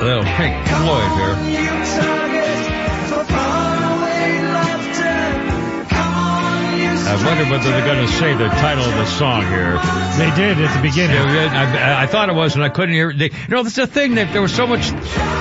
Little Pink Floyd here. I wonder whether they're going to say the title of the song here. They did at the beginning. I thought it was, and I couldn't hear it. That's the thing, that there was so much...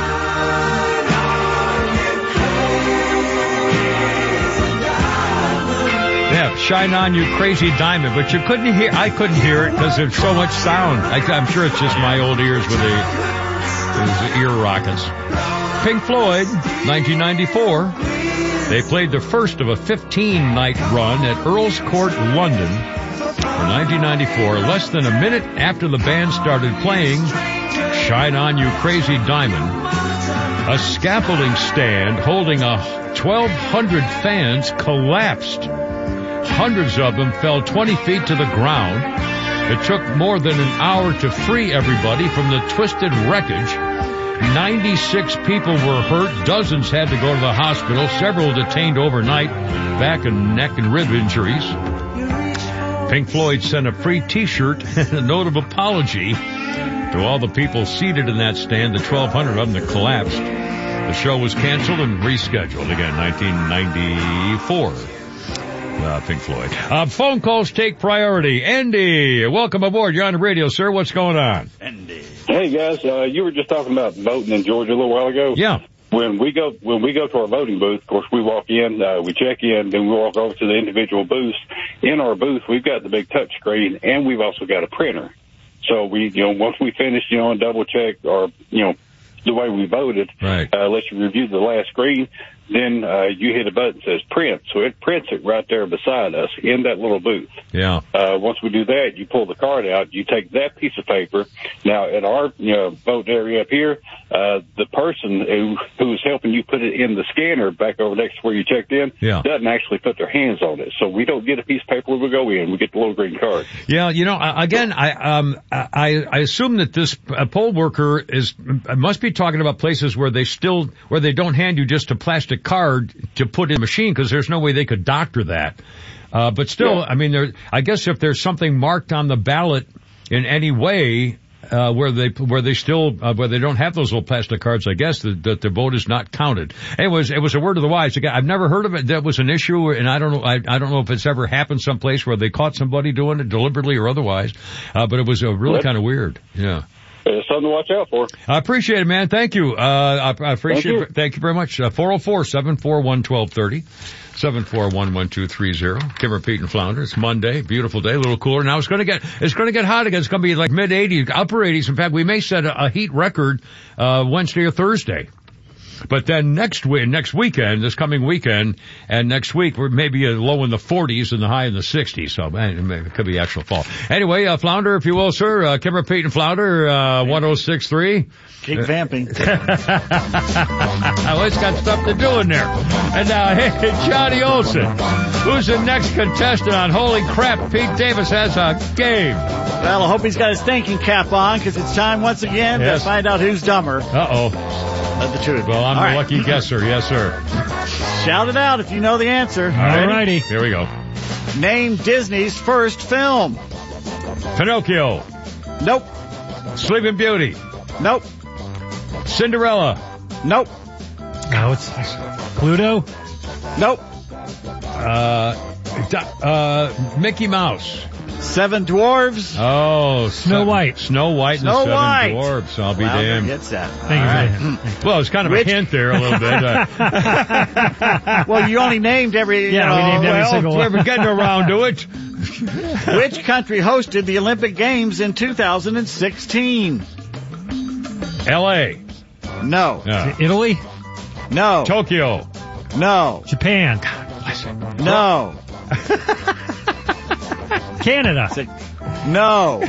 Yeah, Shine On You Crazy Diamond, but you couldn't hear, I couldn't hear it because there's so much sound. I'm sure it's just my old ears with the ear rockets. Pink Floyd, 1994. They played the first of a 15-night run at Earl's Court, London for 1994. Less than a minute after the band started playing Shine On You Crazy Diamond, a scaffolding stand holding 1,200 fans collapsed. Hundreds of them fell 20 feet to the ground. It took more than an hour to free everybody from the twisted wreckage. 96 people were hurt. Dozens had to go to the hospital. Several detained overnight. Back and neck and rib injuries. Pink Floyd sent a free T-shirt and a note of apology to all the people seated in that stand, the 1,200 of them that collapsed. The show was canceled and rescheduled again, 1994. Pink Floyd. Phone calls take priority. Andy, welcome aboard. You're on the radio, sir. What's going on? Andy. Hey guys, you were just talking about voting in Georgia a little while ago. Yeah. When we go to our voting booth, of course, we walk in, we check in, then we walk over to the individual booths. In our booth, we've got the big touch screen, and we've also got a printer. So we, once we finish, and double check our, the way we voted, right. Let you review the last screen. Then you hit a button that says print, so it prints it right there beside us in that little booth. Yeah. Once we do that, you pull the card out, you take that piece of paper. Now, at our vote area up here, the person who is helping you put it in the scanner back over next to where you checked in doesn't actually put their hands on it. So we don't get a piece of paper when we go in. We get the little green card. Yeah, again, I assume that this poll worker must be talking about places where they don't hand you just a plastic card to put in the machine, because there's no way they could doctor that. But still, yeah. I mean, I guess if there's something marked on the ballot in any way, where they don't have those little plastic cards, I guess that the vote is not counted. It was a word of the wise. Again, I've never heard of it. That was an issue, and I don't know if it's ever happened someplace where they caught somebody doing it deliberately or otherwise. But it was really kind of weird. Yeah. It's something to watch out for. I appreciate it, man. Thank you. I appreciate it. Thank you very much. 404-741-1230. 741-1230. Kimmer, Pete, and Flounder. It's Monday. Beautiful day. A little cooler. Now it's going to get hot again. It's going to be like mid-80s, upper 80s. In fact, we may set a heat record, Wednesday or Thursday. But then next weekend, this coming weekend, and next week, we're maybe a low in the 40s and the high in the 60s. So, it could be actual fall. Anyway, Flounder, if you will, sir. Kimmer, Pete, and Flounder, 1063. Keep vamping. Well, it's got stuff to do in there. And now, hey, Johnny Olson, who's the next contestant on Holy Crap, Pete Davis has a game. Well, I hope he's got his thinking cap on, because it's time once again to find out who's dumber. Uh-oh. The truth. Well, I'm the lucky guesser. Yes, sir. Shout it out if you know the answer. All righty. Here we go. Name Disney's first film. Pinocchio. Nope. Sleeping Beauty. Nope. Cinderella. Nope. No, it's Pluto. Nope. Mickey Mouse. Seven Dwarves. Oh, Snow White. Snow White and the Seven Dwarves. I'll be damned. Gets that. Thank you. Well, it's kind of a hint there a little bit. Well, you only named every. We named every single one. We're getting around to it. Which country hosted the Olympic Games in 2016? L.A. No. Italy. No. Tokyo. No. Japan. No. Canada. No.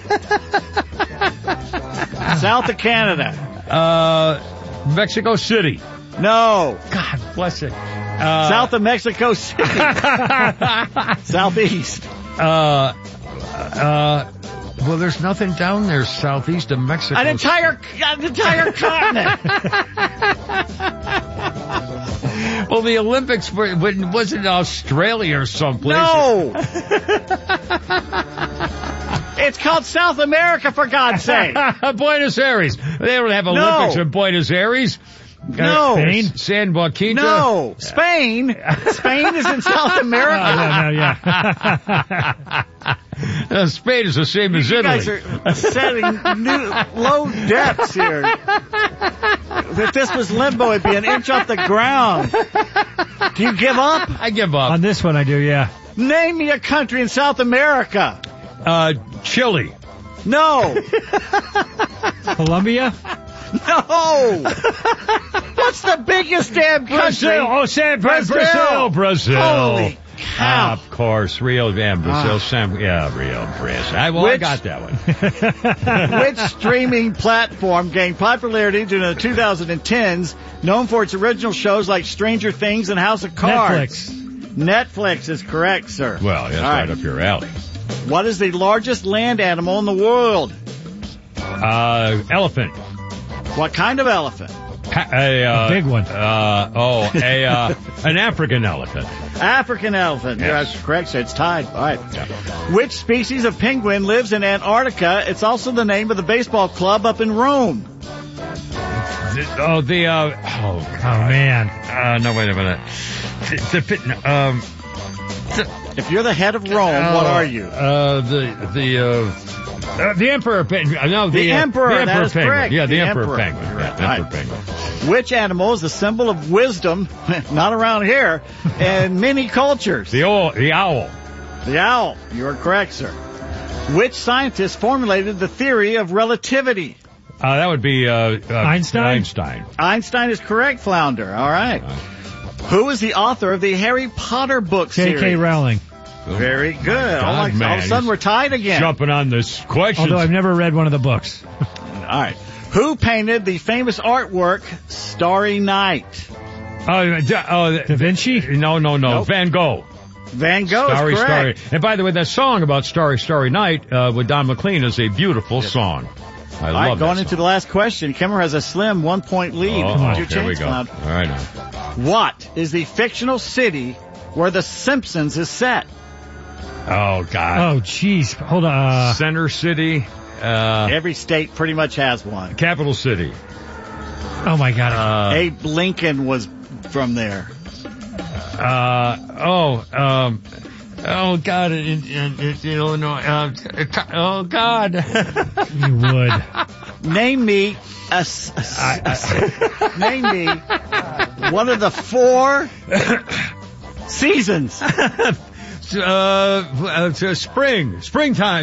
South of Canada. Mexico City. No. God bless it. South of Mexico City. Southeast. Well, there's nothing down there southeast of Mexico. An entire continent. Well, the Olympics wasn't Australia or someplace. No. It's called South America, for God's sake. Buenos Aires. They don't have Olympics in Buenos Aires. No. Spain? San Joaquin? No. Spain. Spain is in South America. Spain is the same as Italy. You guys are setting new low depths here. If this was limbo, it'd be an inch off the ground. Do you give up? I give up. On this one, I do, yeah. Name me a country in South America. Chile. No. Colombia? No. What's the biggest damn country? Brazil. Oh, Brazil. Holy cow. Of course. Rio, Brazil. Rio, Brazil. I got that one. Which streaming platform gained popularity during the 2010s, known for its original shows like Stranger Things and House of Cards? Netflix is correct, sir. Well, that's right up your alley. What is the largest land animal in the world? Elephant. What kind of elephant? A big one. An African elephant. African elephant. Yes. That's correct, sir. It's tied. All right. Yeah. Which species of penguin lives in Antarctica? It's also the name of the baseball club up in Rome. Oh, man. No, wait a minute. If you're the head of Rome, what are you? The Emperor Penguin. No, the Emperor. That is Penguin. correct. Yeah, the Emperor Penguin. Yeah, the Emperor Penguin. Which animal is the symbol of wisdom? Not around here. In many cultures. The owl. The owl. You are correct, sir. Which scientist formulated the theory of relativity? That would be Einstein. Einstein is correct, Flounder. All right. Who is the author of the Harry Potter book series? J.K. Rowling. Very good. God, all of a sudden, we're tied again. Jumping on this question. Although I've never read one of the books. All right. Who painted the famous artwork Starry Night? Da Vinci? No. Nope. Van Gogh. Van Gogh Starry, is correct. Starry. And by the way, that song about Starry, Starry Night with Don McLean is a beautiful song. I love that going song. into the last question. Kimmer has a slim 1-point lead. Here we go. All right. Now. What is the fictional city where The Simpsons is set? Oh, God. Oh, jeez. Hold on. Center City. Every state pretty much has one. Capital City. Oh, my God. Abe Lincoln was from there. Oh, God. In Illinois. Oh, God. You would. Name me name me one of the 4 seasons. Springtime.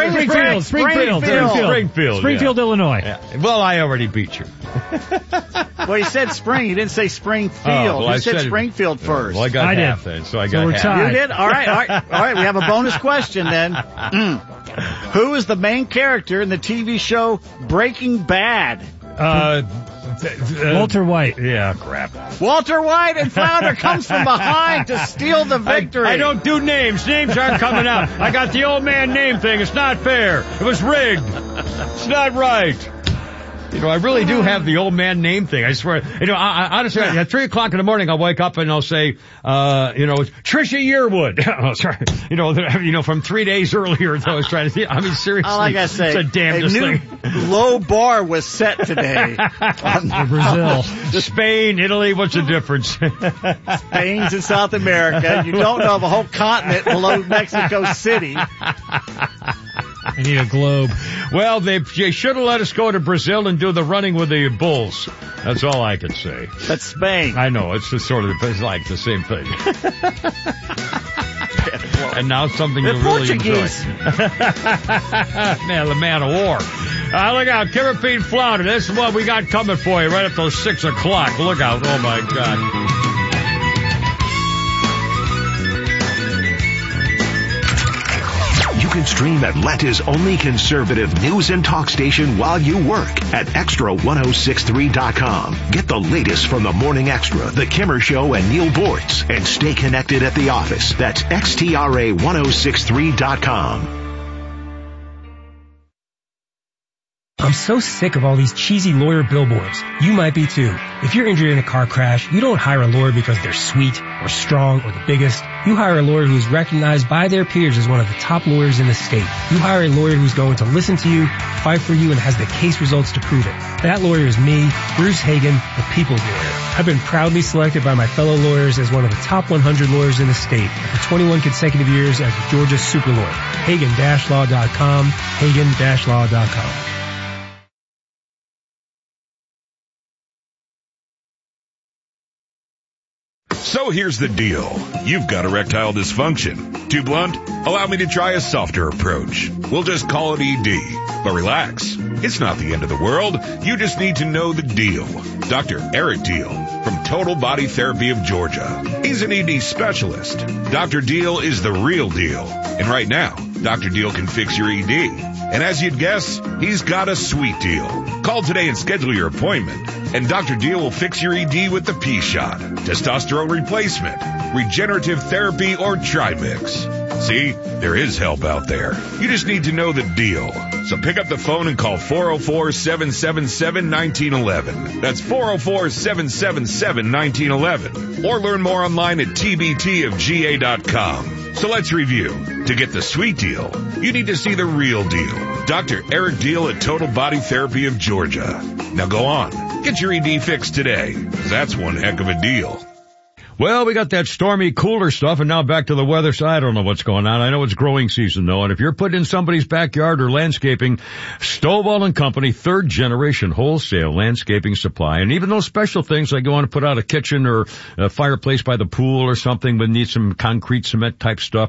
Springfield, Illinois. Yeah. Well, I already beat you. Well, he said spring. He didn't say Springfield. He said Springfield first. Well, I half then, so I got we're half. tied. You did? All right. We have a bonus question then. Who is the main character in the TV show Breaking Bad? Walter White. Yeah, crap. Walter White, and Flounder comes from behind to steal the victory. I don't do names. Names aren't coming out. I got the old man name thing. It's not fair. It was rigged. It's not right. I really do have the old man name thing. I swear. I honestly, at 3 o'clock in the morning, I'll wake up and I'll say, Trisha Yearwood. From 3 days earlier, I was trying to, seriously. All I gotta say, it's a damnedest new thing. low bar was set today. Brazil. Spain, Italy, what's the difference? Spain's in South America. You don't know of a whole continent below Mexico City. I need a globe. Well, they should have let us go to Brazil and do the running with the bulls. That's all I can say. That's Spain. I know. It's just it's like the same thing. And now something you really enjoy. Man, the man of war. Look out. Kimmer Pete Flounder. This is what we got coming for you right up till 6 o'clock. Look out. Oh, my God. You can stream Atlanta's only conservative news and talk station while you work at Extra1063.com. Get the latest from the Morning Extra, The Kimmer Show, and Neil Bortz, and stay connected at the office. That's XTRA1063.com. I'm so sick of all these cheesy lawyer billboards. You might be too. If you're injured in a car crash, you don't hire a lawyer because they're sweet or strong or the biggest. You hire a lawyer who's recognized by their peers as one of the top lawyers in the state. You hire a lawyer who's going to listen to you, fight for you, and has the case results to prove it. That lawyer is me, Bruce Hagen, the people's lawyer. I've been proudly selected by my fellow lawyers as one of the top 100 lawyers in the state for 21 consecutive years as Georgia's super lawyer. Hagen-law.com, Hagen-law.com. So here's the deal. You've got erectile dysfunction. Too blunt? Allow me to try a softer approach. We'll just call it ED. But relax. It's not the end of the world. You just need to know the deal. Dr. Eric Deal from Total Body Therapy of Georgia. He's an ED specialist. Dr. Deal is the real deal. And right now, Dr. Deal can fix your ED. And as you'd guess, he's got a sweet deal. Call today and schedule your appointment. And Dr. Deal will fix your ED with the P-Shot, testosterone replacement, regenerative therapy, or Trimix. See, there is help out there. You just need to know the deal. So pick up the phone and call 404-777-1911. That's 404-777-1911. Or learn more online at tbtofga.com. So let's review. To get the sweet deal, you need to see the real deal. Dr. Eric Deal at Total Body Therapy of Georgia. Now go on. Get your ED fixed today. That's one heck of a deal. Well, we got that stormy, cooler stuff, and now back to the weather. So I don't know what's going on. I know it's growing season, though, and if you're putting in somebody's backyard or landscaping, Stovall & Company, third-generation wholesale landscaping supply, and even those special things like you want to put out a kitchen or a fireplace by the pool or something but need some concrete cement-type stuff,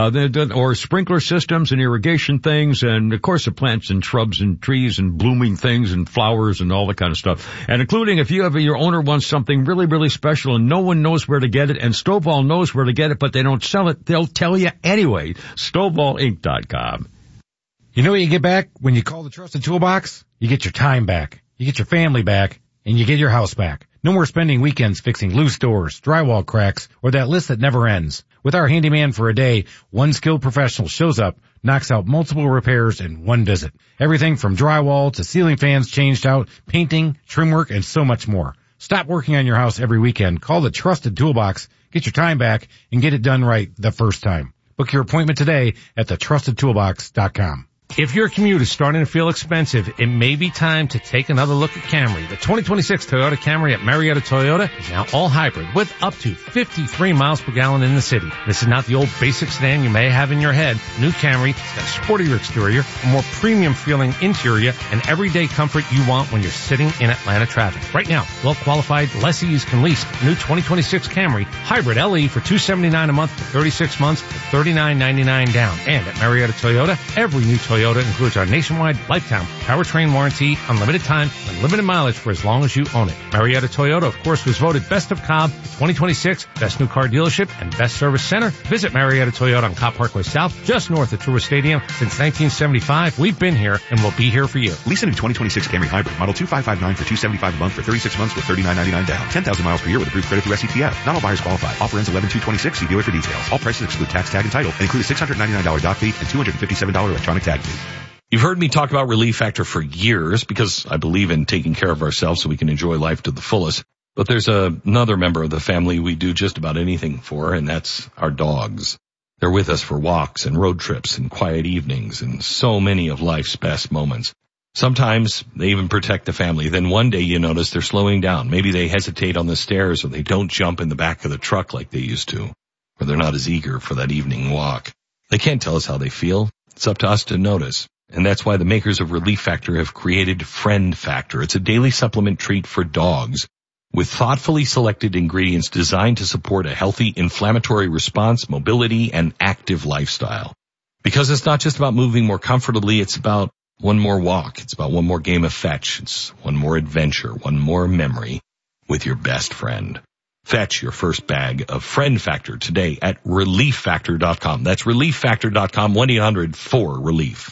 or sprinkler systems and irrigation things, and, of course, the plants and shrubs and trees and blooming things and flowers and all that kind of stuff, and including if your owner wants something really, really special and no one knows where to get it, and Stovall knows where to get it, but they don't sell it. They'll tell you anyway. StovallInc.com. You know what you get back when you call the Trusted Toolbox? You get your time back, you get your family back, and you get your house back. No more spending weekends fixing loose doors, drywall cracks, or that list that never ends. With our handyman for a day, one skilled professional shows up, knocks out multiple repairs in one visit. Everything from drywall to ceiling fans changed out, painting, trim work, and so much more. Stop working on your house every weekend. Call the Trusted Toolbox, get your time back, and get it done right the first time. Book your appointment today at thetrustedtoolbox.com. If your commute is starting to feel expensive, it may be time to take another look at Camry. The 2026 Toyota Camry at Marietta Toyota is now all hybrid with up to 53 miles per gallon in the city. This is not the old basic sedan you may have in your head. New Camry has got a sportier exterior, a more premium feeling interior, and everyday comfort you want when you're sitting in Atlanta traffic. Right now, well-qualified lessees can lease the new 2026 Camry Hybrid LE for $279 a month for 36 months for $39.99 down. And at Marietta Toyota, every new Toyota includes our nationwide lifetime powertrain warranty, unlimited time, and limited mileage for as long as you own it. Marietta Toyota, of course, was voted Best of Cobb 2026, Best New Car Dealership, and Best Service Center. Visit Marietta Toyota on Cobb Parkway South, just north of Truist Stadium. Since 1975, we've been here, and we'll be here for you. Lease a new 2026 Camry Hybrid, model 2559 for $275 a month for 36 months with $39.99 down. 10,000 miles per year with approved credit through SETF. Not all buyers qualify. Offer ends 11/2/26. See dealer for details. All prices exclude tax, tag, and title, and include a $699 dock fee and $257 electronic tag fee. You've heard me talk about Relief Factor for years because I believe in taking care of ourselves so we can enjoy life to the fullest. But there's another member of the family we do just about anything for, and that's our dogs. They're with us for walks and road trips and quiet evenings and so many of life's best moments. Sometimes they even protect the family. Then one day you notice they're slowing down. Maybe they hesitate on the stairs or they don't jump in the back of the truck like they used to, or they're not as eager for that evening walk. They can't tell us how they feel. It's up to us to notice. And that's why the makers of Relief Factor have created Friend Factor. It's a daily supplement treat for dogs with thoughtfully selected ingredients designed to support a healthy inflammatory response, mobility, and active lifestyle. Because it's not just about moving more comfortably, it's about one more walk. It's about one more game of fetch. It's one more adventure, one more memory with your best friend. Fetch your first bag of Friend Factor today at ReliefFactor.com. That's ReliefFactor.com, 1-800-4-RELIEF.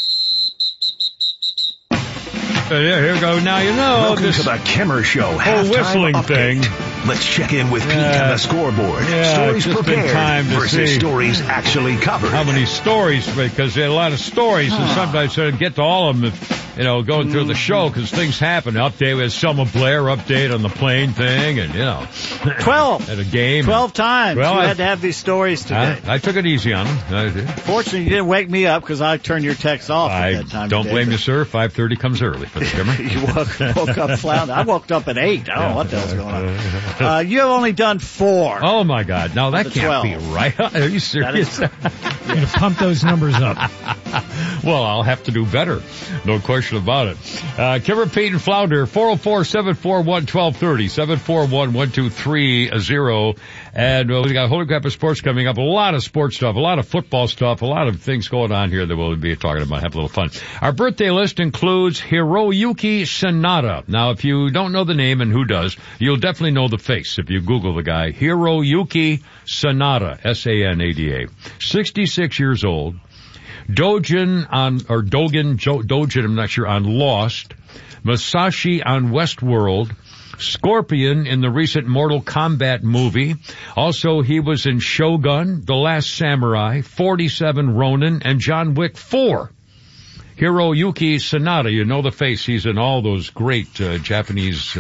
Here we go. Now you know Welcome to the Kimmer Show. Whole whistling update. thing. Let's check in with Pete and the scoreboard. Stories prepared versus stories actually covered. How many stories? Because there are a lot of stories, and sometimes I get to all of them. going through the show because things happen. Update with Selma Blair, update on the plane thing, and 12 at a game. 12 times. Well, you had to have these stories today. I took it easy on them. I did. Fortunately, you didn't wake me up because I turned your text off at that time. Don't blame you, sir. 5:30 comes early for the Kimmer. You woke up flounder. I woke up at 8. I don't know what the hell's going on. You have only done 4. Oh my God! No, that can't be right. Are you serious? You pump those numbers up. Well, I'll have to do better. No question about it. Kimmer, Pete, and Flounder, 404-741-1230, 741-1230. And we got Holy Crap of Sports coming up. A lot of sports stuff, a lot of football stuff, a lot of things going on here that we'll be talking about. Have a little fun. Our birthday list includes Hiroyuki Sanada. Now, if you don't know the name, and who does, you'll definitely know the face if you Google the guy. Hiroyuki Sanada, S-A-N-A-D-A. 66 years old. Dogen, I'm not sure, on Lost. Masashi on Westworld. Scorpion in the recent Mortal Kombat movie. Also, he was in Shogun, The Last Samurai, 47 Ronin, and John Wick 4. Hiroyuki Sanada, you know the face. He's in all those great Japanese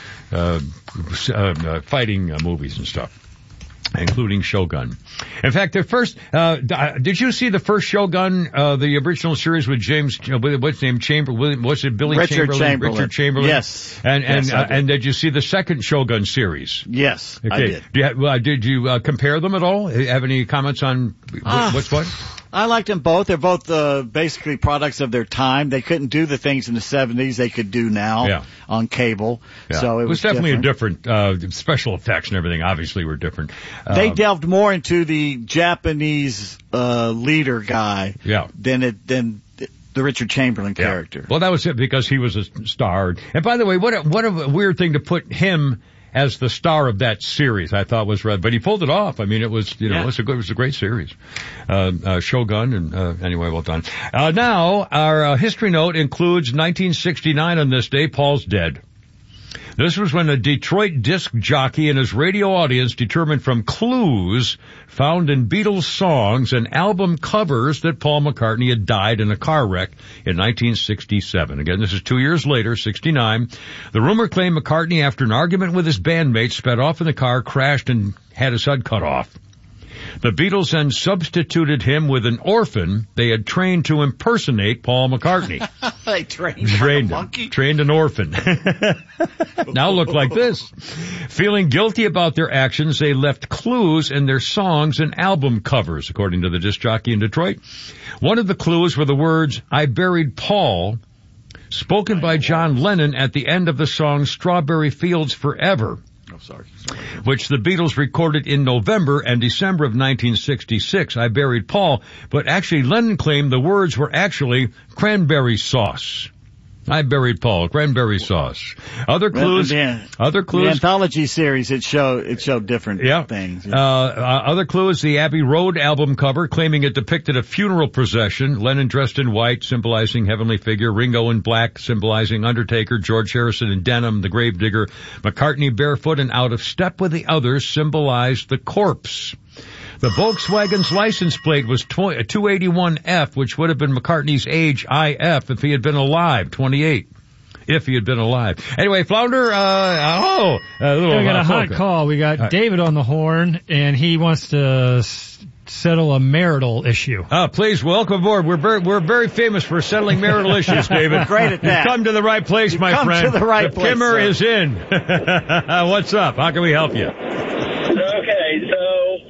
fighting movies and stuff, including Shogun. In fact, the first, did you see the first Shogun, the original series with James, what's his name, Chamberlain, what's it, Richard Chamberlain. Richard Chamberlain? Yes. And did you see the second Shogun series? Yes, okay. I did. Did you compare them at all? Have any comments on what's what? I liked them both. They're both basically products of their time. They couldn't do the things in the 70s they could do now on cable. Yeah. So it was definitely different. a different special effects and everything obviously were different. They delved more into the Japanese leader guy than the Richard Chamberlain character. Well, that was it because he was a star. And by the way, what a weird thing to put him as the star of that series, I thought was right, but he pulled it off. I mean, it was, it was a great series. Shogun, and anyway, well done. Now, our history note includes 1969 on this day, Paul's dead. This was when a Detroit disc jockey and his radio audience determined from clues found in Beatles songs and album covers that Paul McCartney had died in a car wreck in 1967. Again, this is 2 years later, 69. The rumor claimed McCartney, after an argument with his bandmates, sped off in the car, crashed, and had his head cut off. The Beatles then substituted him with an orphan they had trained to impersonate Paul McCartney. They trained monkey? Trained an orphan. Now look like this. Feeling guilty about their actions, they left clues in their songs and album covers, according to the disc jockey in Detroit. One of the clues were the words, "I buried Paul," spoken by John Lennon at the end of the song Strawberry Fields Forever. Which the Beatles recorded in November and December of 1966. I buried Paul, but actually Lennon claimed the words were actually cranberry sauce. I buried Paul, cranberry sauce. Other clues. The anthology series, it showed different things. Yeah. Other clues, the Abbey Road album cover, claiming it depicted a funeral procession. Lennon dressed in white, symbolizing heavenly figure. Ringo in black, symbolizing Undertaker. George Harrison in denim, the gravedigger. McCartney barefoot and out of step with the others, symbolized the corpse. The Volkswagen's license plate was 281F, which would have been McCartney's age IF if he had been alive, 28. If he had been alive. Anyway, Flounder, we got a hot call. We got David on the horn, and he wants to settle a marital issue. Please welcome aboard. We're very famous for settling marital issues, David. Great at that. You've come to the right place, my friend. Come to the right place. Kimmer is in. What's up? How can we help you? Okay, so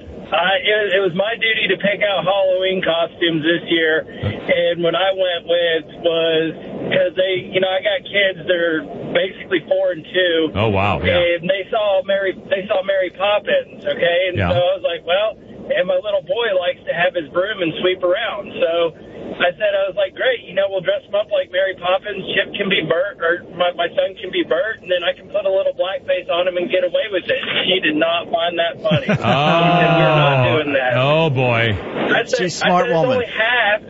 it was my duty to pick out Halloween costumes this year, and what I went with was, because I got kids that are basically 4 and 2. Oh wow! Yeah. And they saw Mary Poppins. Okay, and so I was like, well, and my little boy likes to have his broom and sweep around, so I was like, great, we'll dress him up like Mary Poppins. Chip can be burnt, or my son can be burnt, and then I can put a little blackface on him and get away with it. She did not find that funny. She said, we're not doing that. Oh boy. She's a smart woman. It's only half,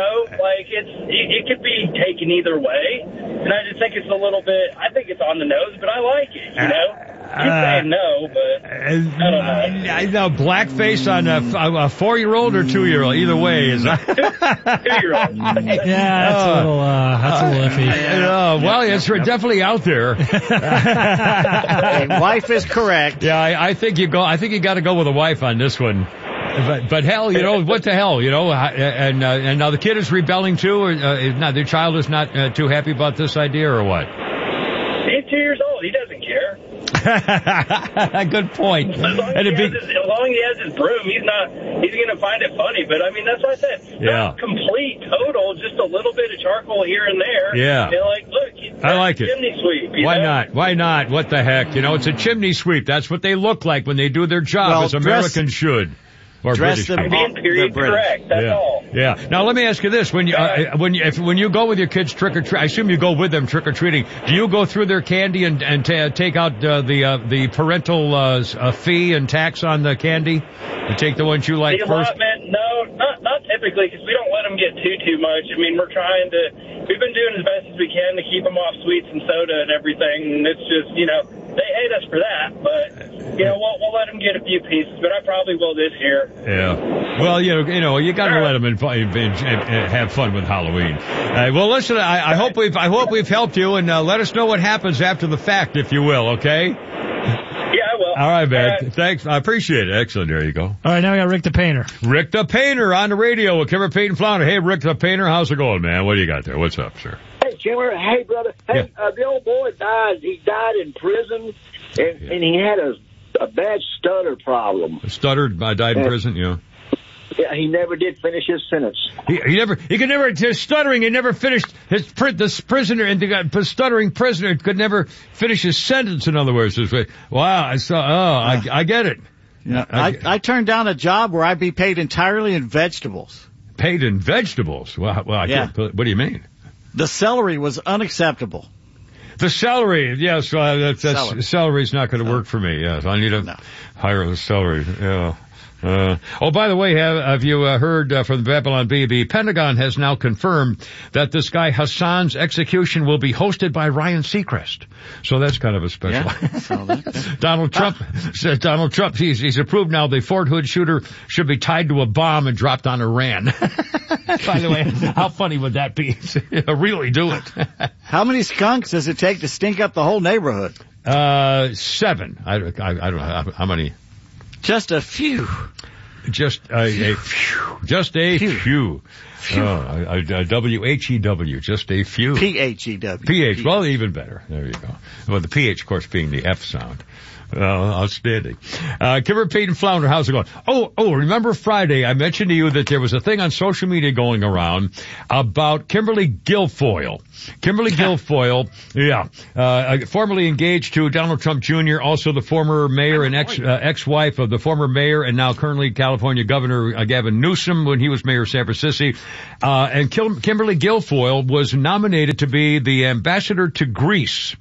it could be taken either way, and I just think it's a little bit, I think it's on the nose, but I like it, saying no, but I don't know. I know blackface on a 4-year-old or 2-year-old. Either way is 2-year-old. Yeah, that's a little iffy. Well, it's definitely out there. Wife is correct. Yeah, I think you got to go with a wife on this one. But hell, what the hell, and now the kid is rebelling too, or the child is not too happy about this idea, or what? He's 2 years old. He doesn't care. Good point. As long as he has his broom, he's going to find it funny. But I mean, that's what I said. Not complete, total, just a little bit of charcoal here and there. Yeah. Look, I like it. Chimney sweep. Why not? Why not? What the heck? It's a chimney sweep. That's what they look like when they do their job, as Americans should. Or British. I'm being period correct. That's all. Yeah. Now let me ask you this: when you go with your kids trick or treat, I assume you go with them trick or treating. Do you go through their candy and take out the parental fee and tax on the candy? You take the ones you like first. No, not typically, because we don't let them get too much. I mean, we've been doing as best as we can to keep them off sweets and soda and everything. And it's just, they hate us for that, but we'll let them get a few pieces. But I probably will this year. Yeah. Well, you got to let them have fun with Halloween. Well, listen, I hope we've helped you, and let us know what happens after the fact, if you will. Okay. Yeah, I will. All right, man. Right. Thanks. I appreciate it. Excellent. There you go. All right, now we got Rick the Painter. Rick the Painter on the radio with Kimmer, Pete, and Flounder. Hey, Rick the Painter, how's it going, man? What do you got there? What's up, sir? Hey, Kimmer. Hey, brother. Hey, the old boy died. He died in prison, and he had a bad stutter problem. Died in prison, yeah. Yeah, he never did finish his sentence. He could never, his stuttering, he never finished this prisoner, and the stuttering prisoner could never finish his sentence, in other words. Wow, I get it. Yeah, I turned down a job where I'd be paid entirely in vegetables. Paid in vegetables? Well, can't, what do you mean? The celery was unacceptable. The celery, yes, celery's not going to work for me, yes. I need to hire the celery, yeah. By the way, have you heard from the Babylon Bee? The Pentagon has now confirmed that this guy Hassan's execution will be hosted by Ryan Seacrest. So that's kind of a special. Yeah, Donald Trump, he's approved now the Fort Hood shooter should be tied to a bomb and dropped on Iran. By the way, how funny would that be? Really do it. How many skunks does it take to stink up the whole neighborhood? 7. I don't know how many. Just a few. Just a few. Just a few. W-H-E-W. Just a few. P-H-E-W. P-H. Well, even better. There you go. Well, the P-H, of course, being the F sound. Outstanding. Kimmer, Pete, and Flounder, how's it going? Remember Friday, I mentioned to you that there was a thing on social media going around about Kimberly Guilfoyle. Kimberly Guilfoyle, formerly engaged to Donald Trump Jr., also the former mayor and ex-wife of the former mayor and now currently California Governor Gavin Newsom when he was mayor of San Francisco. And Kimberly Guilfoyle was nominated to be the ambassador to Greece.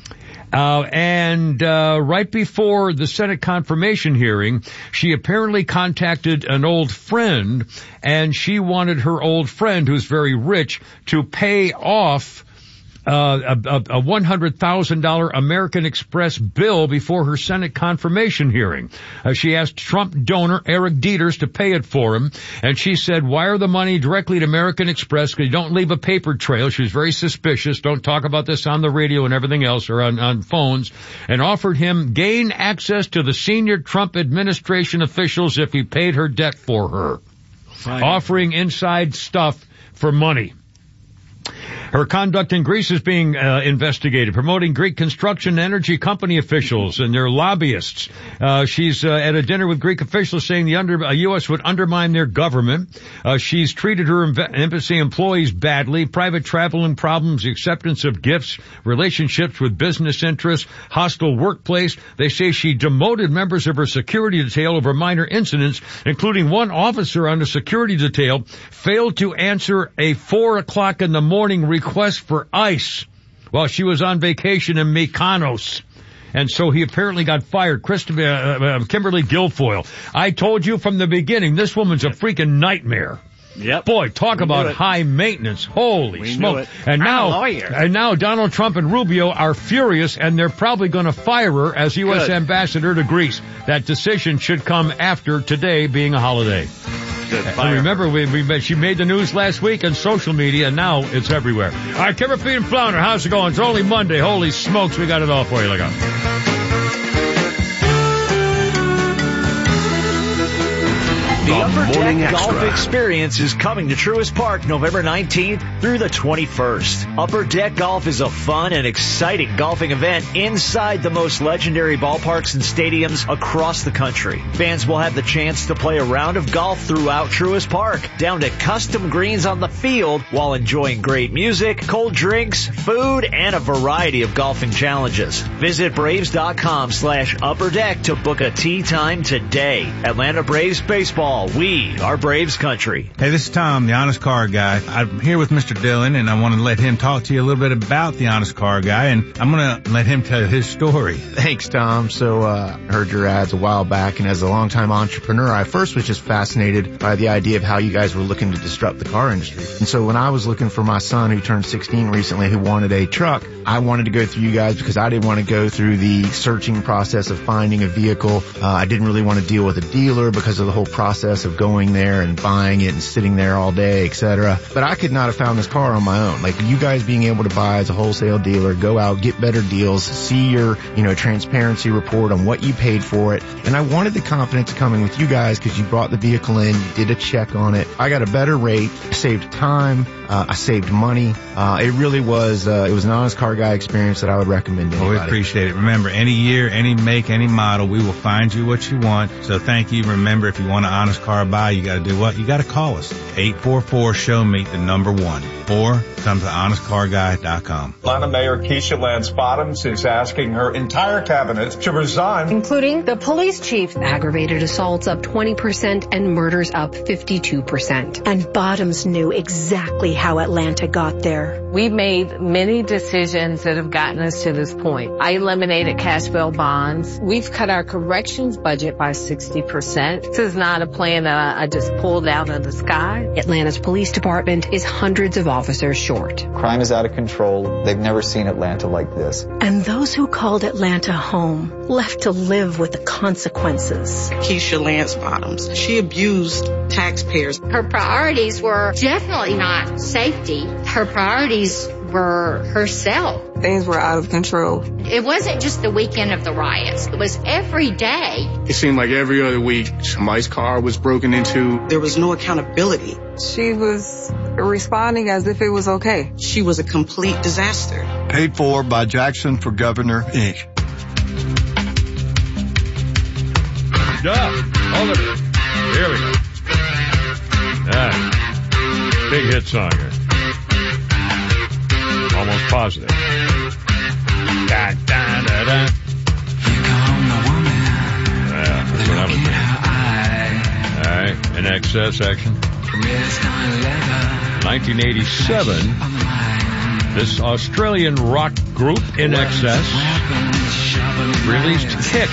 Right before the Senate confirmation hearing, she apparently contacted an old friend, and she wanted her old friend, who's very rich, to pay off a $100,000 American Express bill before her Senate confirmation hearing. She asked Trump donor Eric Dieters to pay it for him, and she said, wire the money directly to American Express because you don't leave a paper trail. She was very suspicious. Don't talk about this on the radio and everything else or on phones, and offered him gain access to the senior Trump administration officials if he paid her debt for her, offering inside stuff for money. Her conduct in Greece is being investigated, promoting Greek construction and energy company officials and their lobbyists. She's at a dinner with Greek officials saying the U.S. would undermine their government. She's treated her embassy employees badly, private traveling problems, the acceptance of gifts, relationships with business interests, hostile workplace. They say she demoted members of her security detail over minor incidents, including one officer on the security detail failed to answer a 4:00 in the morning request for ice while she was on vacation in Mykonos. And so he apparently got fired. Kimberly Guilfoyle. I told you from the beginning, this woman's a freaking nightmare. Yep. Boy, talk about high maintenance. Holy smoke. And now Donald Trump and Rubio are furious, and they're probably going to fire her as U.S. ambassador to Greece. That decision should come after today being a holiday. And remember, she made the news last week on social media, and now it's everywhere. All right, Kevin Feed and Flounder, how's it going? It's only Monday. Holy smokes, we got it all for you. Look out. The Upper Deck Golf Experience is coming to Truist Park November 19th through the 21st. Upper Deck Golf is a fun and exciting golfing event inside the most legendary ballparks and stadiums across the country. Fans will have the chance to play a round of golf throughout Truist Park, down to custom greens on the field, while enjoying great music, cold drinks, food, and a variety of golfing challenges. Visit Braves.com/upperdeck to book a tee time today. Atlanta Braves Baseball. We are Braves country. Hey, this is Tom, the Honest Car Guy. I'm here with Mr. Dillon, and I want to let him talk to you a little bit about the Honest Car Guy, and I'm going to let him tell his story. Thanks, Tom. So, I heard your ads a while back, and as a longtime entrepreneur, I first was just fascinated by the idea of how you guys were looking to disrupt the car industry. And so when I was looking for my son who turned 16 recently who wanted a truck, I wanted to go through you guys because I didn't want to go through the searching process of finding a vehicle. I didn't really want to deal with a dealer because of the whole process of going there and buying it and sitting there all day, etc. But I could not have found this car on my own. Like you guys being able to buy as a wholesale dealer, go out, get better deals, see your, transparency report on what you paid for it. And I wanted the confidence coming with you guys because you brought the vehicle in, you did a check on it. I got a better rate, saved time, I saved money. It really was, it was an Honest Car Guy experience that I would recommend to anybody. We appreciate it. Remember, any year, any make, any model, we will find you what you want. So thank you. Remember, if you want an Honest Car buy, you got to do what? You got to call us. 844-SHOW-ME, the number 1. Or come to honestcarguy.com. Atlanta Mayor Keisha Lance Bottoms is asking her entire cabinet to resign. Including the police chief. Aggravated assaults up 20% and murders up 52%. And Bottoms knew exactly how Atlanta got there. We've made many decisions that have gotten us to this point. I eliminated cash bail bonds. We've cut our corrections budget by 60%. This is not a plan that I just pulled out of the sky. Atlanta's police department is hundreds of officers short. Crime is out of control. They've never seen Atlanta like this. And those who called Atlanta home left to live with the consequences. Keisha Lance Bottoms. She abused taxpayers. Her priorities were definitely not safety. Her priorities were herself. Things were out of control. It wasn't just the weekend of the riots. It was every day. It seemed like every other week somebody's car was broken into. There was no accountability. She was responding as if it was okay. She was a complete disaster. Paid for by Jackson for Governor, Inc. Hold it. Here we go. Big hit song here. Almost positive. Da, da, da, da. Here come the woman. Yeah, that's what I was doing. All right, In Excess action. 1987. This Australian rock group, In Excess, released Kick.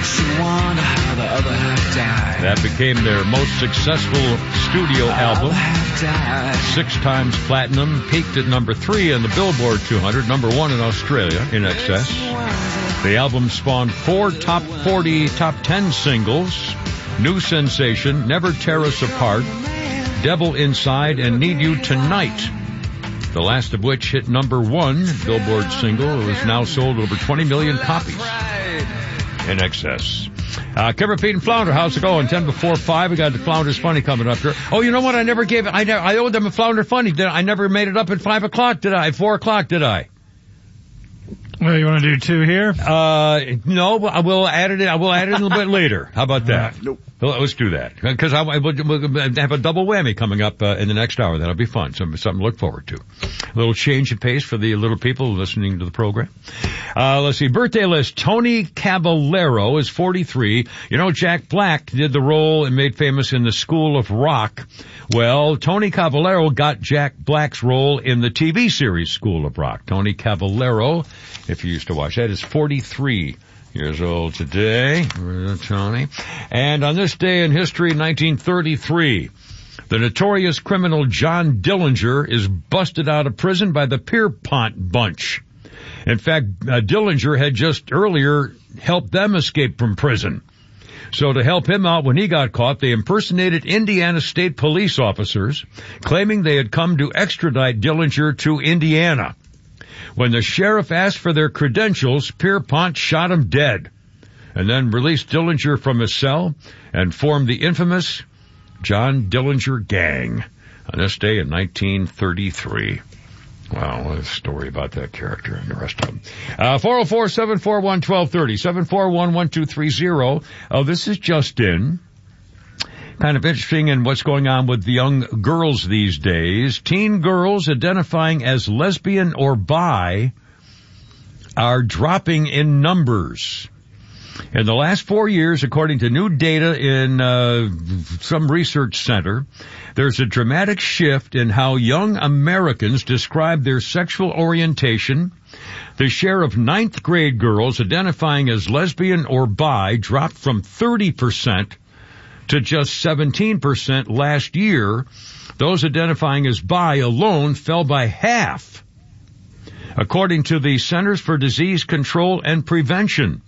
That became their most successful studio album. 6 times platinum, peaked at number 3 in the Billboard 200, number 1 in Australia, In Excess. The album spawned 4 top 40, top 10 singles: New Sensation, Never Tear Us Apart, Devil Inside, and Need You Tonight. The last of which hit number 1 Billboard single. It was now sold over 20 million copies. In Excess. Kevin Feed and Flounder, how's it going? 10 before 5. We got the Flounder's Funny coming up here. Oh, you know what? I owed them a Flounder Funny. I never made it up at 5 o'clock, did I? 4 o'clock, did I? Well, you want to do 2 here? No, I will add it a little bit later. How about that? Nope. Let's do that. Because we'll have a double whammy coming up in the next hour. That'll be fun. Something to look forward to. A little change in pace for the little people listening to the program. Let's see. Birthday list. Tony Cavallero is 43. You know, Jack Black did the role and made famous in the School of Rock. Well, Tony Cavallero got Jack Black's role in the TV series School of Rock. Tony Cavallero, if you used to watch that, is 43 years old today. Tony. And on this day in history, 1933, The notorious criminal John Dillinger is busted out of prison by the Pierpont bunch. In fact, Dillinger had just earlier helped them escape from prison. So to help him out when he got caught, they impersonated Indiana State Police officers, claiming they had come to extradite Dillinger to Indiana. When the sheriff asked for their credentials, Pierpont shot him dead, and then released Dillinger from his cell and formed the infamous John Dillinger Gang on this day in 1933. Wow, what a story about that character and the rest of them. 404-741-1230, 741-1230. Oh, this is just in. Kind of interesting in what's going on with the young girls these days. Teen girls identifying as lesbian or bi are dropping in numbers. In the last 4 years, according to new data in some research center, there's a dramatic shift in how young Americans describe their sexual orientation. The share of 9th grade girls identifying as lesbian or bi dropped from 30% to just 17% last year. Those identifying as bi alone fell by half, according to the Centers for Disease Control and Prevention.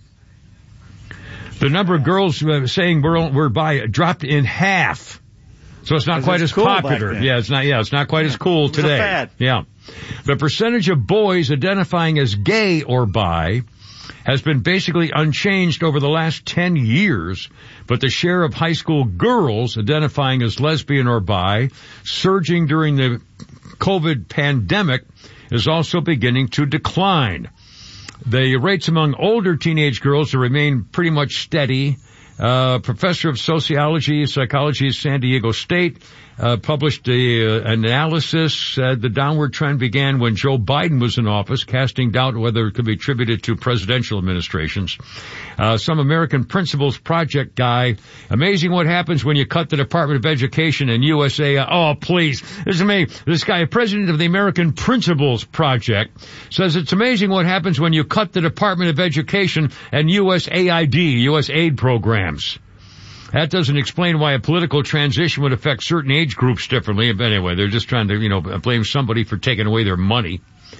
The number of girls saying we're bi dropped in half. So it's not quite as cool popular. It's not quite as cool today. It's a fad. Yeah. The percentage of boys identifying as gay or bi has been basically unchanged over the last 10 years, but the share of high school girls identifying as lesbian or bi, surging during the COVID pandemic, is also beginning to decline. The rates among older teenage girls remain pretty much steady. Professor of psychology at San Diego State published an analysis. Said the downward trend began when Joe Biden was in office, casting doubt whether it could be attributed to presidential administrations. Some American Principles Project guy, amazing what happens when you cut the Department of Education and USA. Oh, please. This guy, president of the American Principles Project, says it's amazing what happens when you cut the Department of Education and USAID, U.S. aid programs. That doesn't explain why a political transition would affect certain age groups differently. But anyway, they're just trying to, blame somebody for taking away their money.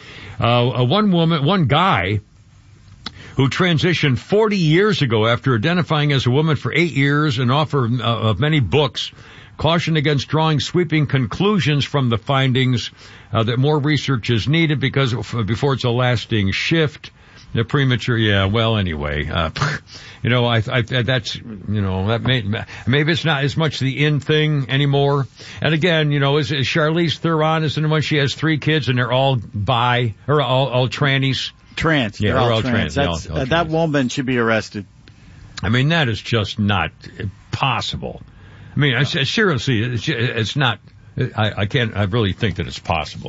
One guy who transitioned 40 years ago after identifying as a woman for 8 years, and author of many books, cautioned against drawing sweeping conclusions from the findings, that more research is needed before it's a lasting shift. The premature, anyway, maybe it's not as much the in thing anymore. And again, is Charlize Theron is the one, she has 3 kids and they're all bi, or all trannies. Trans. Yeah, they're all trans. That woman should be arrested. I mean, that is just not possible. I mean, seriously, it's not, I really think that it's possible.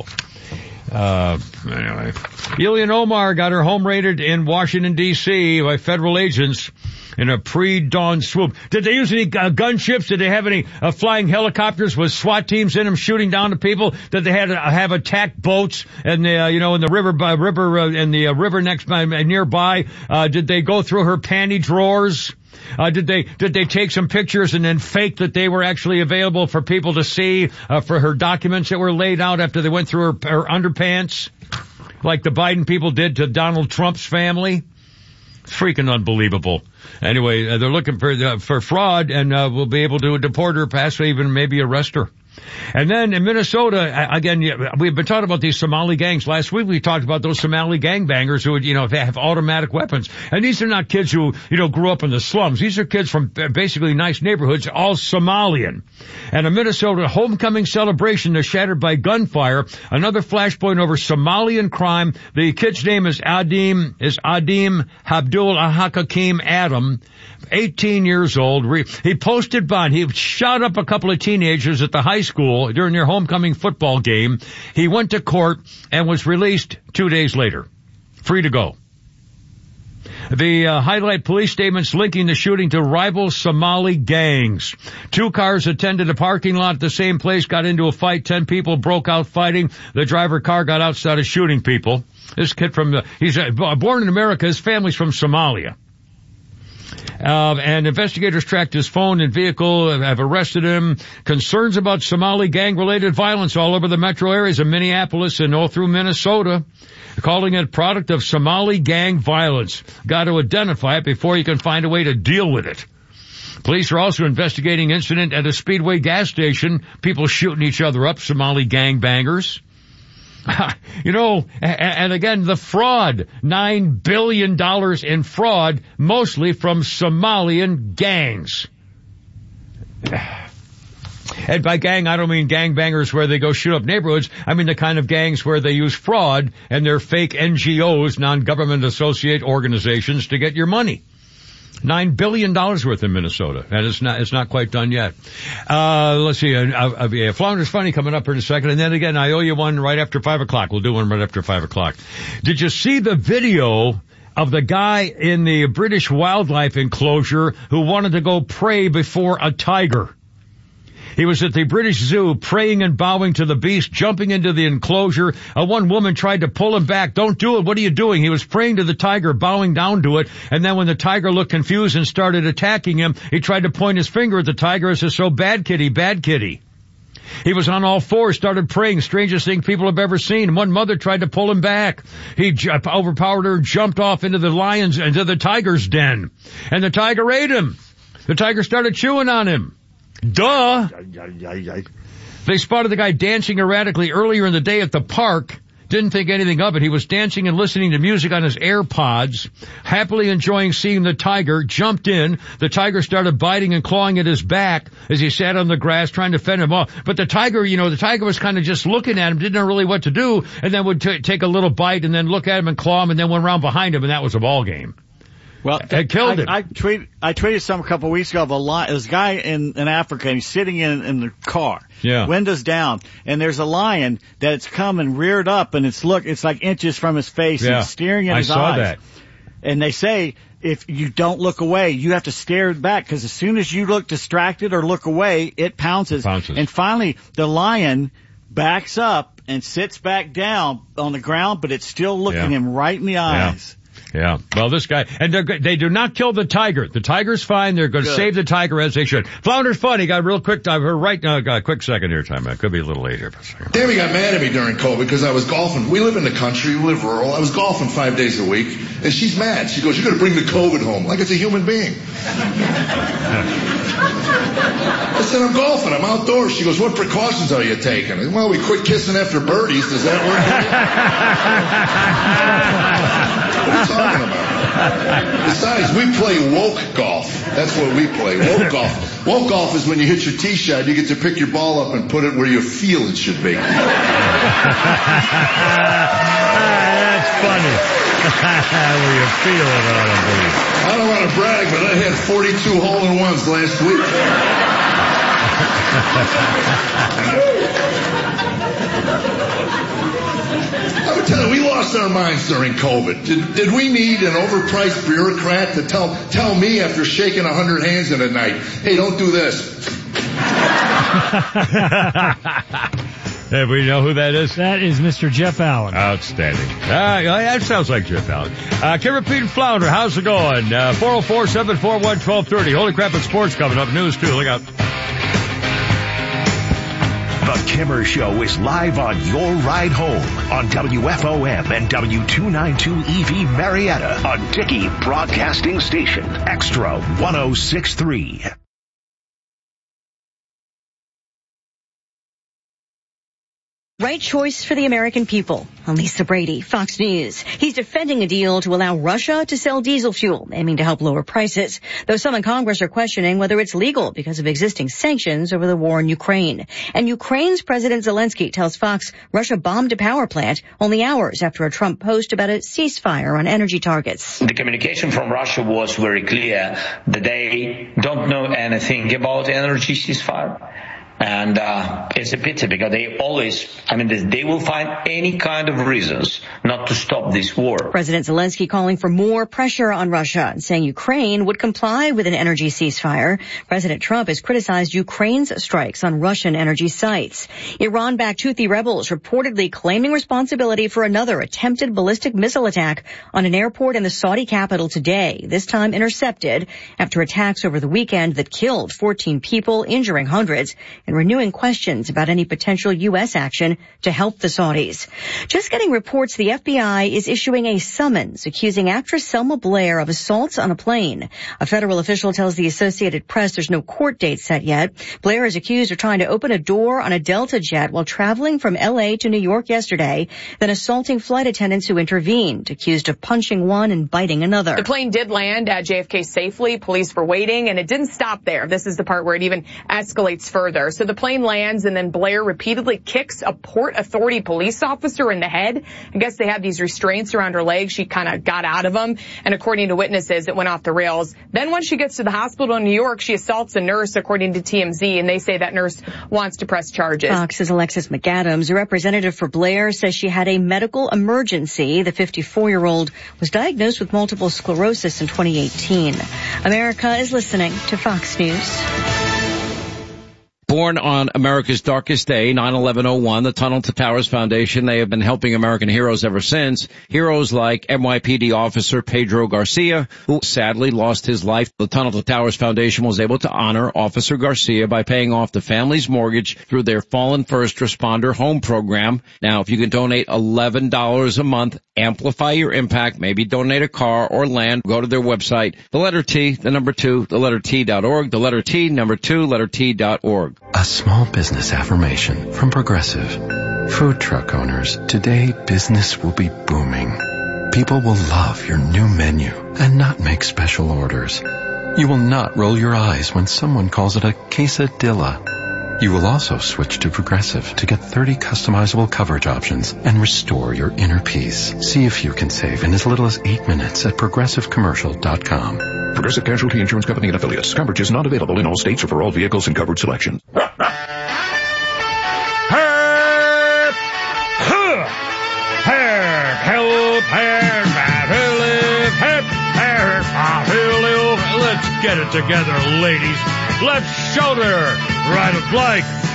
Anyway, Ilhan Omar got her home raided in Washington, D.C. by federal agents in a pre-dawn swoop. Did they use any gunships? Did they have any flying helicopters with SWAT teams in them shooting down the people? Did they have attack boats and in the river next nearby? Did they go through her panty drawers? Did they take some pictures and then fake that they were actually available for people to see, for her documents that were laid out after they went through her underpants, like the Biden people did to Donald Trump's family? Freaking unbelievable. Anyway, they're looking for fraud, and we'll be able to deport her, possibly even maybe arrest her. And then in Minnesota, again, we've been talking about these Somali gangs. Last week we talked about those Somali gangbangers who would, have automatic weapons. And these are not kids who, grew up in the slums. These are kids from basically nice neighborhoods, all Somalian. And a Minnesota homecoming celebration is shattered by gunfire. Another flashpoint over Somalian crime. The kid's name is Adim Abdul Hakim Adam. 18 years old. He posted bond. He shot up a couple of teenagers at the high school during their homecoming football game. He went to court and was released 2 days later. Free to go. The highlight police statements linking the shooting to rival Somali gangs. 2 cars attended a parking lot at the same place, got into a fight. 10 people broke out fighting. The driver car got out, started shooting people. This kid he's born in America. His family's from Somalia. And investigators tracked his phone and vehicle, have arrested him. Concerns about Somali gang-related violence all over the metro areas of Minneapolis and all through Minnesota, calling it a product of Somali gang violence. Got to identify it before you can find a way to deal with it. Police are also investigating incident at a Speedway gas station. People shooting each other up, Somali gangbangers. And again, the fraud, $9 billion in fraud, mostly from Somalian gangs. And by gang, I don't mean gangbangers where they go shoot up neighborhoods. I mean the kind of gangs where they use fraud and they're fake NGOs, non-government associate organizations, to get your money. $9 billion worth in Minnesota, and it's not quite done yet. Let's see, Flounder's Funny coming up here in a second, and then again, I owe you one right after 5 o'clock. We'll do one right after 5 o'clock. Did you see the video of the guy in the British wildlife enclosure who wanted to go pray before a tiger? He was at the British Zoo praying and bowing to the beast, jumping into the enclosure. One woman tried to pull him back. Don't do it. What are you doing? He was praying to the tiger, bowing down to it. And then when the tiger looked confused and started attacking him, he tried to point his finger at the tiger and said, "So bad kitty, bad kitty." He was on all fours, started praying, strangest thing people have ever seen. One mother tried to pull him back. He overpowered her, jumped off into the tiger's den. And the tiger ate him. The tiger started chewing on him. Duh. They spotted the guy dancing erratically earlier in the day at the park. Didn't think anything of it. He was dancing and listening to music on his AirPods, happily enjoying seeing the tiger, jumped in. The tiger started biting and clawing at his back as he sat on the grass trying to fend him off. But the tiger was kind of just looking at him, didn't know really what to do, and then would take a little bite and then look at him and claw him and then went around behind him, and that was a ball game. Well, it killed him. I tweeted some a couple of weeks ago of this guy in Africa, and he's sitting in the car, windows down, and there's a lion that's come and reared up, and it's like inches from his face and staring at his eyes. I saw that. And they say if you don't look away, you have to stare back, because as soon as you look distracted or look away, it pounces. And finally, the lion backs up and sits back down on the ground, but it's still looking him right in the eyes. Yeah. Well, this guy, and they do not kill the tiger. The tiger's fine. They're going to save the tiger as they should. Flounder's Funny got a real quick time. Got a quick second here time. It could be a little late here for a second. Tammy got mad at me during COVID because I was golfing. We live in the country. We live rural. I was golfing 5 days a week, and she's mad. She goes, "You're going to bring the COVID home like it's a human being." I said, "I'm golfing. I'm outdoors." She goes, "What precautions are you taking?" "Well, we quit kissing after birdies. Does that work?" What are you talking about? Besides, we play woke golf. That's what we play, woke golf. Woke golf is when you hit your tee shot, you get to pick your ball up and put it where you feel it should be. That's funny. Where you feel it ought to be. I don't want to brag, but I had 42 hole-in-ones last week. I would tell you, we lost our minds during COVID. Did we need an overpriced bureaucrat to tell me after shaking 100 hands in a night, "Hey, don't do this"? Hey, we know who that is? That is Mr. Jeff Allen. Outstanding. That sounds like Jeff Allen. Kim Repeat and Flounder, how's it going? 404-741-1230. Holy crap, and sports coming up. News, too. Look out. The Kimmer Show is live on your ride home on WFOM and W292 EV Marietta, a Dickey Broadcasting Station, Extra 1063. Right choice for the American people. I'm Lisa Brady, Fox News. He's defending a deal to allow Russia to sell diesel fuel, aiming to help lower prices, though some in Congress are questioning whether it's legal because of existing sanctions over the war in Ukraine. And Ukraine's President Zelensky tells Fox Russia bombed a power plant only hours after a Trump post about a ceasefire on energy targets. The communication from Russia was very clear that they don't know anything about energy ceasefire. And it's a pity because they always, they will find any kind of reasons not to stop this war. President Zelensky calling for more pressure on Russia and saying Ukraine would comply with an energy ceasefire. President Trump has criticized Ukraine's strikes on Russian energy sites. Iran-backed Houthi rebels reportedly claiming responsibility for another attempted ballistic missile attack on an airport in the Saudi capital today, this time intercepted after attacks over the weekend that killed 14 people, injuring hundreds, and renewing questions about any potential U.S. action to help the Saudis. Just getting reports the FBI is issuing a summons accusing actress Selma Blair of assaults on a plane. A federal official tells the Associated Press there's no court date set yet. Blair is accused of trying to open a door on a Delta jet while traveling from L.A. to New York yesterday, then assaulting flight attendants who intervened, accused of punching one and biting another. The plane did land at JFK safely. Police were waiting, and it didn't stop there. This is the part where it even escalates further. So the plane lands, and then Blair repeatedly kicks a Port Authority police officer in the head. I guess they had these restraints around her legs. She kind of got out of them, and according to witnesses, it went off the rails. Then when she gets to the hospital in New York, she assaults a nurse, according to TMZ, and they say that nurse wants to press charges. Fox's Alexis McAdams, a representative for Blair, says she had a medical emergency. The 54-year-old was diagnosed with multiple sclerosis in 2018. America is listening to Fox News. Born on America's darkest day, 9/11/01, the Tunnel to Towers Foundation, they have been helping American heroes ever since. Heroes like NYPD officer Pedro Garcia, who sadly lost his life. The Tunnel to Towers Foundation was able to honor Officer Garcia by paying off the family's mortgage through their Fallen First Responder Home Program. Now, if you can donate $11 a month, amplify your impact, maybe donate a car or land, go to their website, the letter T, the number 2, the letter T.org, the letter T, number 2, letter T.org. A small business affirmation from Progressive. Food truck owners, today business will be booming. People will love your new menu and not make special orders. You will not roll your eyes when someone calls it a quesadilla. You will also switch to Progressive to get 30 customizable coverage options and restore your inner peace. See if you can save in as little as 8 minutes at ProgressiveCommercial.com. Progressive Casualty Insurance Company and Affiliates. Coverage is not available in all states or for all vehicles and covered selection. Let's get it together, ladies. Let's shoulder ride a bike.